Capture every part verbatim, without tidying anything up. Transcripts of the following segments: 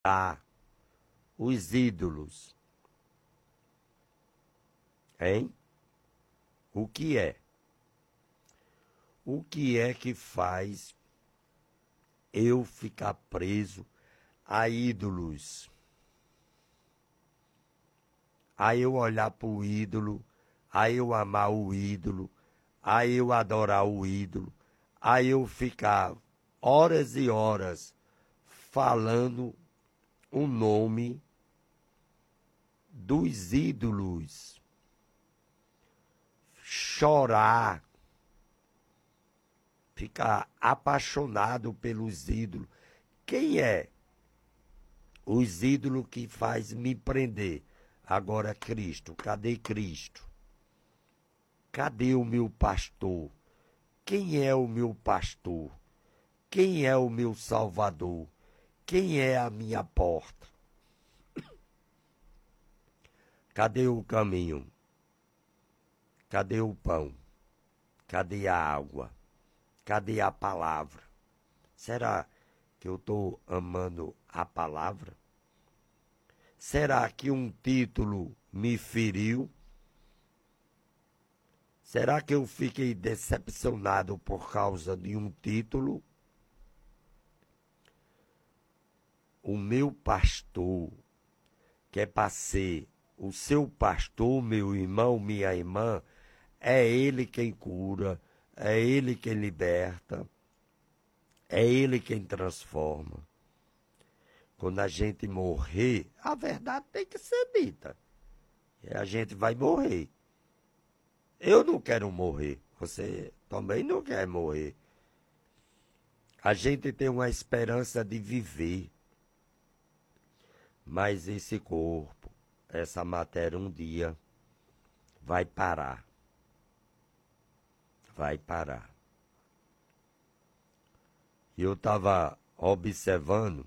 Ah, os ídolos, hein? O que é? O que é que faz eu ficar preso a ídolos? A eu olhar para o ídolo, a eu amar o ídolo, a eu adorar o ídolo, a eu ficar horas e horas falando o nome dos ídolos, chorar, ficar apaixonado pelos ídolos. Quem é os ídolos que faz me prender? Agora Cristo, cadê Cristo? Cadê o meu pastor? Quem é o meu pastor? Quem é o meu salvador? Quem é a minha porta? Cadê o caminho? Cadê o pão? Cadê a água? Cadê a palavra? Será que eu estou amando a palavra? Será que um título me feriu? Será que eu fiquei decepcionado por causa de um título? O meu pastor, que é para ser o seu pastor, meu irmão, minha irmã, é ele quem cura, é ele quem liberta, é ele quem transforma. Quando a gente morrer, a verdade tem que ser dita. E a gente vai morrer. Eu não quero morrer. Você também não quer morrer. A gente tem uma esperança de viver. Mas esse corpo, essa matéria, um dia vai parar. Vai parar. E eu estava observando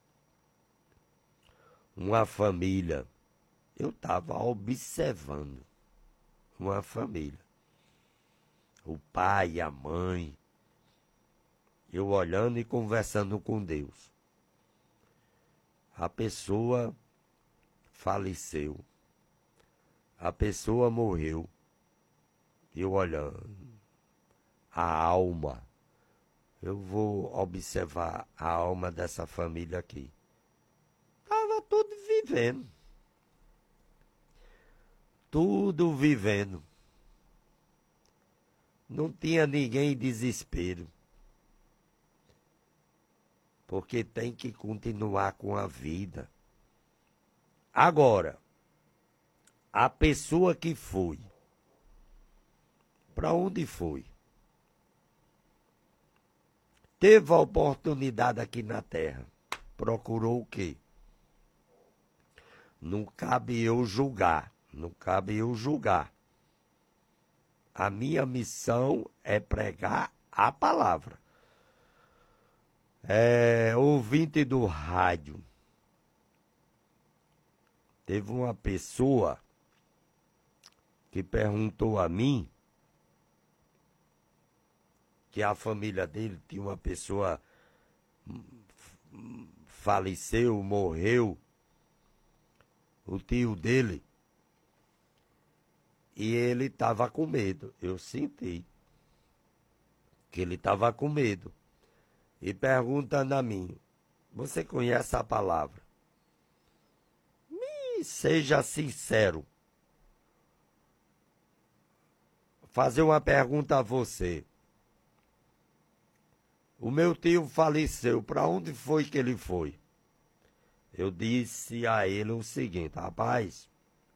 uma família. Eu estava observando uma família. O pai e a mãe. Eu olhando e conversando com Deus. A pessoa faleceu. A pessoa morreu. Eu olhando. A alma. Eu vou observar a alma dessa família aqui. Estava tudo vivendo. Tudo vivendo. Não tinha ninguém em desespero. Porque tem que continuar com a vida. Agora, a pessoa que foi, para onde foi? Teve a oportunidade aqui na terra. Procurou o quê? Não cabe eu julgar. Não cabe eu julgar. A minha missão é pregar a palavra. É, ouvinte do rádio. Teve uma pessoa que perguntou a mim que a família dele tinha uma pessoa faleceu, morreu, o tio dele, e ele estava com medo. Eu senti que ele estava com medo. E perguntando a mim, você conhece a palavra? Me seja sincero. Fazer uma pergunta a você. O meu tio faleceu, para onde foi que ele foi? Eu disse a ele o seguinte, rapaz,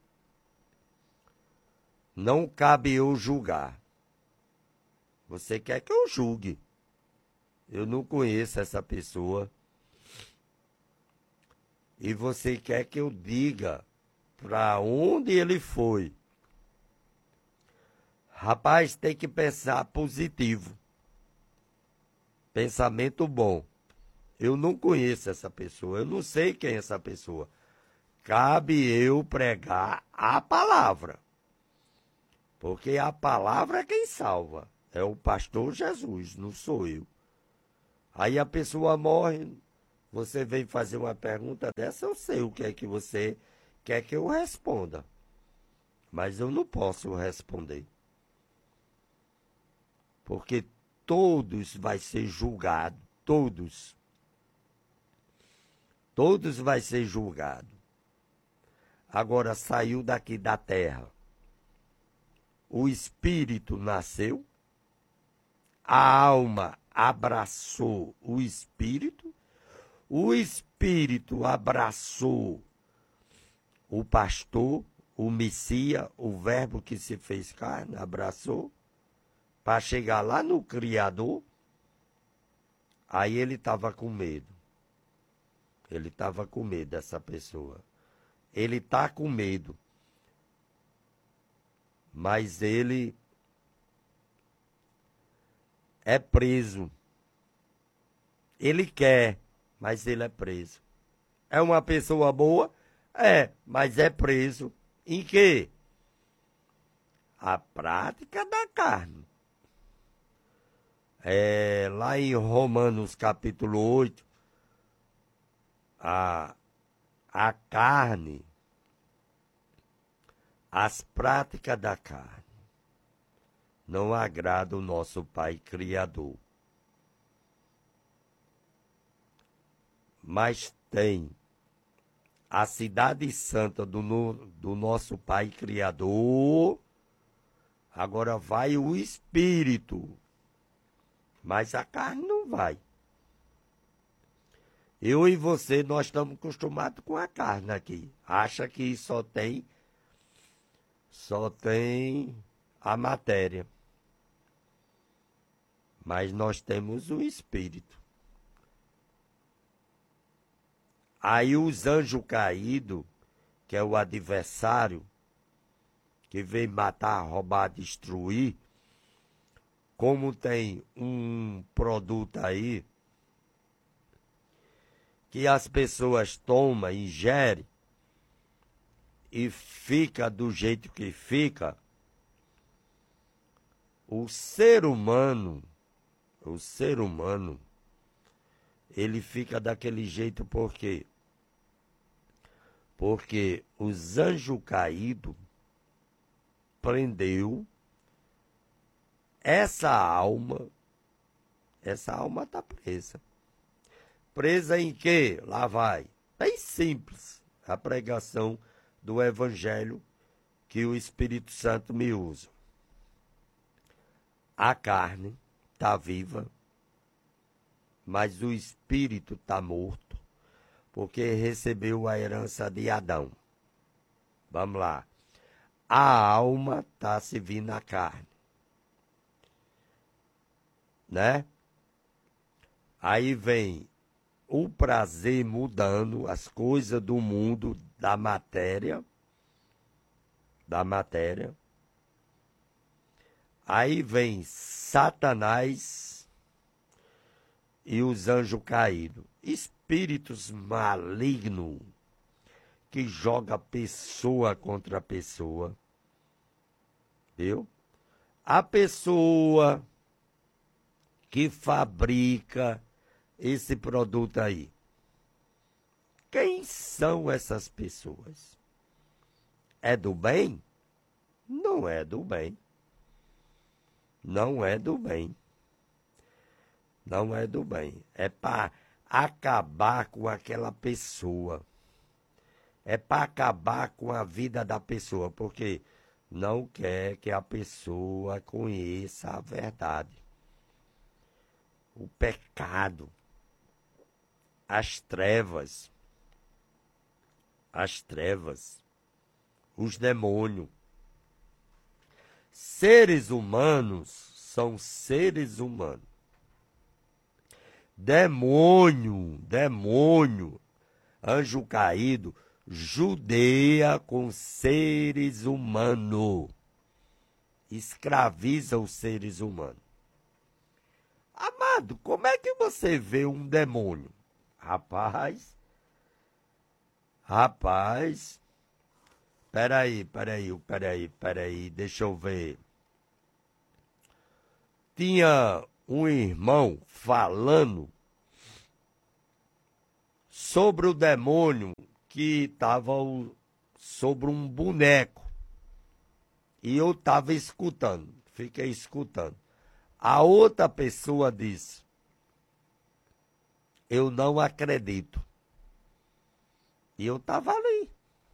não cabe eu julgar. Você quer que eu julgue? Eu não conheço essa pessoa. E você quer que eu diga para onde ele foi? Rapaz, tem que pensar positivo. Pensamento bom. Eu não conheço essa pessoa. Eu não sei quem é essa pessoa. Cabe eu pregar a palavra. Porque a palavra é quem salva. É o pastor Jesus, não sou eu. Aí a pessoa morre, Você vem fazer uma pergunta dessa, eu sei o que é que você quer que eu responda. Mas eu não posso responder. Porque todos vai ser julgado, todos. Todos vai ser julgado. Agora saiu daqui da terra. O espírito nasceu, a alma abraçou o espírito, o espírito abraçou o pastor, o Messias, o verbo que se fez carne, abraçou, para chegar lá no Criador. Aí ele estava com medo. Ele estava com medo dessa pessoa. Ele está com medo. Mas ele é preso. Ele quer, mas ele é preso. É uma pessoa boa? É, mas é preso. Em quê? A prática da carne. É, lá em Romanos capítulo oito, a, a carne, as práticas da carne, não agrada o nosso Pai Criador. Mas tem a cidade santa do, no, do nosso Pai Criador. Agora vai o Espírito, mas a carne não vai. Eu e você, nós estamos acostumados com a carne aqui. Acha que só tem, só tem a matéria. Mas nós temos o Espírito. Aí os anjos caídos, que é o adversário, que vem matar, roubar, destruir, como tem um produto aí, que as pessoas tomam, ingerem, e fica do jeito que fica, o ser humano, o ser humano, ele fica daquele jeito por quê? Porque os anjos caídos prendeu essa alma, essa alma está presa. Presa em quê? Lá vai. Bem simples a pregação do Evangelho que o Espírito Santo me usa. A carne está viva, mas o Espírito está morto, porque recebeu a herança de Adão. Vamos lá. A alma está servindo a carne. Né? Aí vem o prazer mudando as coisas do mundo, da matéria, da matéria. Aí vem Satanás e os anjos caídos, espíritos malignos que joga pessoa contra pessoa, viu? A pessoa que fabrica esse produto aí. Quem são essas pessoas? É do bem? Não é do bem. Não é do bem. Não é do bem. É para acabar com aquela pessoa. É para acabar com a vida da pessoa, porque não quer que a pessoa conheça a verdade. O pecado, as trevas, as trevas, os demônios. Seres humanos são seres humanos. Demônio, demônio, anjo caído, judeia com seres humanos. Escraviza os seres humanos. Amado, como é que você vê um demônio? Rapaz, rapaz, peraí, peraí, peraí, peraí, deixa eu ver. Tinha um irmão falando sobre o demônio que estava sobre um boneco. E eu estava escutando, fiquei escutando. A outra pessoa disse: eu não acredito. E eu estava ali.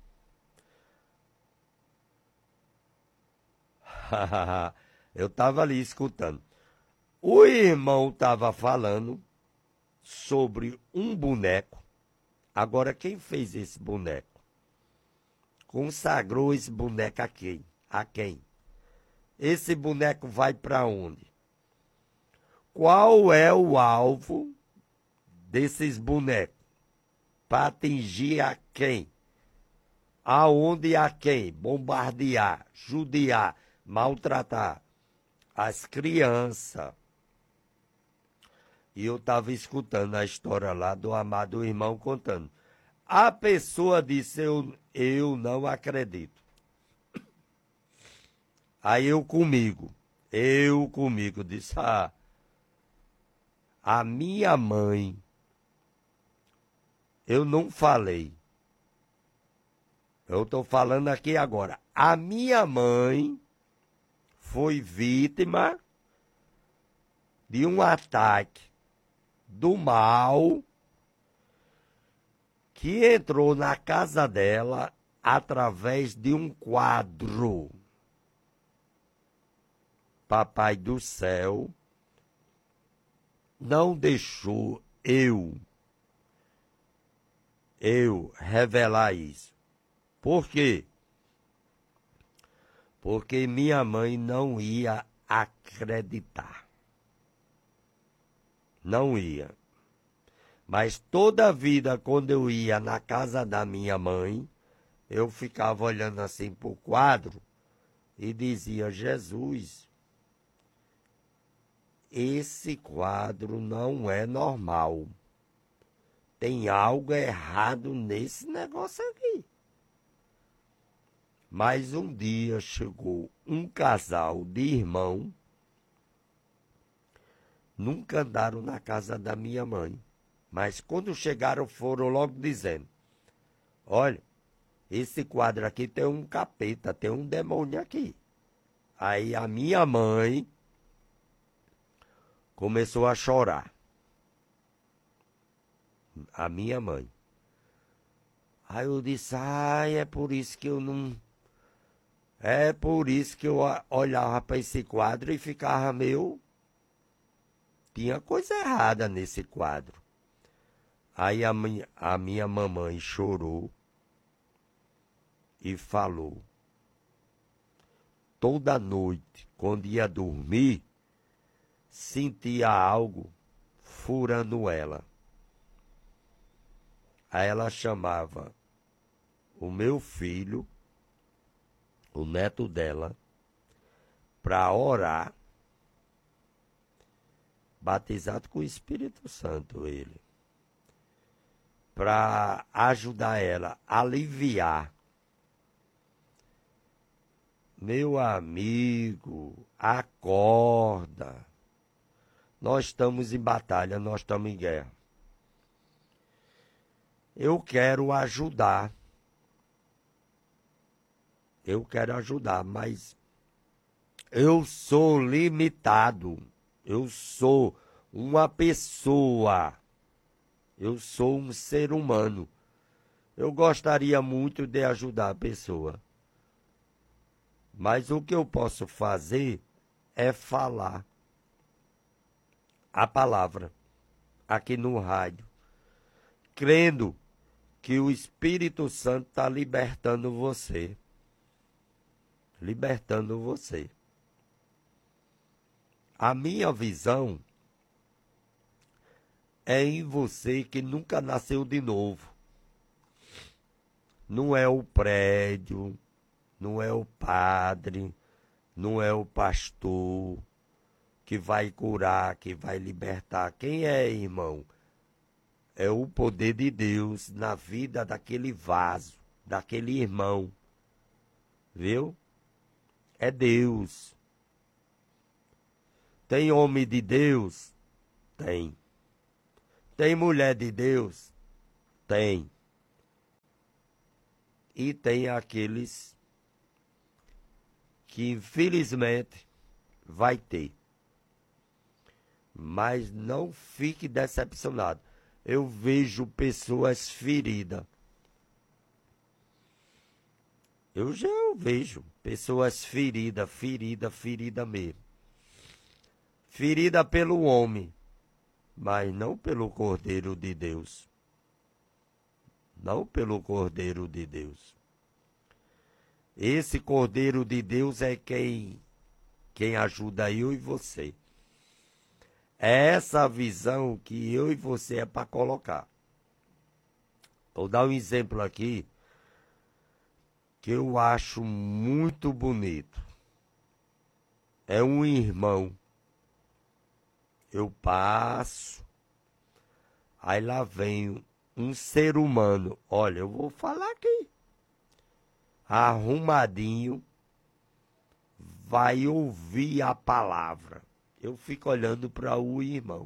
Eu estava ali escutando. O irmão estava falando sobre um boneco. Agora, quem fez esse boneco? Consagrou esse boneco a quem? A quem? Esse boneco vai para onde? Qual é o alvo desses bonecos? Para atingir a quem? Aonde e a quem? Bombardear, judiar, maltratar as crianças. E eu estava escutando a história lá do amado irmão contando. A pessoa disse: eu, eu não acredito. Aí eu comigo, eu comigo, disse: ah, a minha mãe, eu não falei. Eu estou falando aqui agora. A minha mãe foi vítima de um ataque do mal que entrou na casa dela através de um quadro. Papai do céu não deixou eu, eu revelar isso. Por quê? Porque minha mãe não ia acreditar. Não ia. Mas toda a vida, quando eu ia na casa da minha mãe, eu ficava olhando assim para o quadro e dizia: Jesus, esse quadro não é normal. Tem algo errado nesse negócio aqui. Mas um dia chegou um casal de irmão, nunca andaram na casa da minha mãe, mas quando chegaram foram logo dizendo: olha, esse quadro aqui tem um capeta, tem um demônio aqui. Aí a minha mãe começou a chorar. A minha mãe. Aí eu disse: ai, é por isso que eu não... É por isso que eu olhava para esse quadro e ficava meio... Tinha coisa errada nesse quadro. Aí a minha, a minha mamãe chorou e falou: toda noite, quando ia dormir, sentia algo furando ela. Aí ela chamava o meu filho, o neto dela, para orar, batizado com o Espírito Santo ele, para ajudar ela a aliviar. Meu amigo, acorda. Nós estamos em batalha, nós estamos em guerra. Eu quero ajudar. Eu quero ajudar, mas eu sou limitado. Eu sou uma pessoa. Eu sou um ser humano. Eu gostaria muito de ajudar a pessoa. Mas o que eu posso fazer é falar a palavra aqui no rádio, crendo que o Espírito Santo está libertando você. Libertando você. A minha visão é em você que nunca nasceu de novo. Não é o prédio, não é o padre, não é o pastor que vai curar, que vai libertar. Quem é, irmão? É o poder de Deus na vida daquele vaso, daquele irmão. Viu? É Deus. Tem homem de Deus? Tem. Tem mulher de Deus? Tem. E tem aqueles que, infelizmente, vai ter. Mas não fique decepcionado. Eu vejo pessoas feridas. Eu já vejo pessoas feridas, ferida, ferida mesmo. Ferida pelo homem, mas não pelo Cordeiro de Deus. Não pelo Cordeiro de Deus. Esse Cordeiro de Deus é quem, quem ajuda eu e você. É essa visão que eu e você é para colocar. Vou dar um exemplo aqui que eu acho muito bonito. É um irmão. Eu passo, aí lá vem um ser humano. Olha, eu vou falar aqui. Arrumadinho, vai ouvir a palavra. Eu fico olhando para o irmão.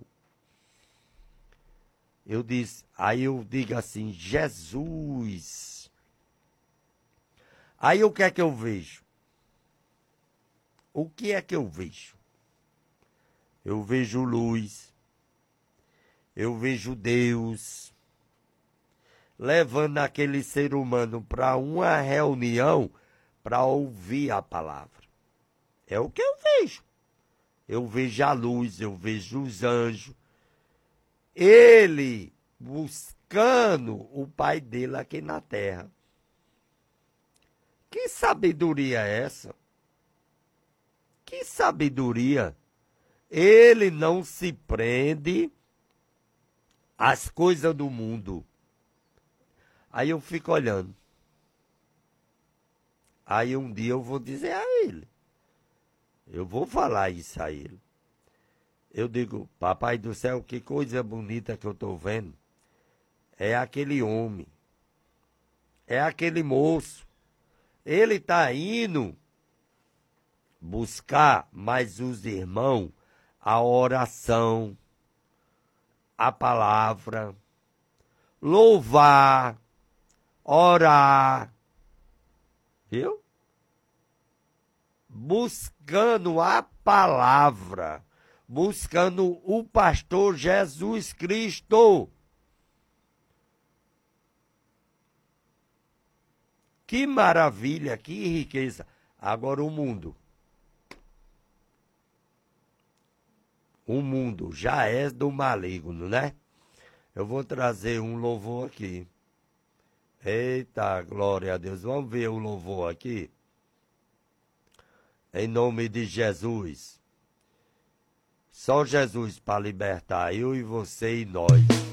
Eu disse, aí eu digo assim, Jesus. Aí o que é que eu vejo? O que é que eu vejo? Eu vejo luz. Eu vejo Deus levando aquele ser humano para uma reunião para ouvir a palavra. É o que eu vejo. Eu vejo a luz, eu vejo os anjos. Ele buscando o pai dele aqui na terra. Que sabedoria é essa? Que sabedoria? Ele não se prende às coisas do mundo. Aí eu fico olhando. Aí um dia eu vou dizer a ele. Eu vou falar isso a ele. Eu digo, papai do céu, que coisa bonita que eu estou vendo. É aquele homem. É aquele moço. Ele está indo buscar mais os irmãos a oração, a palavra, louvar, orar. Viu? Buscando a palavra, buscando o pastor Jesus Cristo. Que maravilha, que riqueza. Agora o mundo. O mundo já é do maligno, né? Eu vou trazer um louvor aqui. Eita, glória a Deus. Vamos ver o louvor aqui. Em nome de Jesus. Só Jesus para libertar eu e você e nós.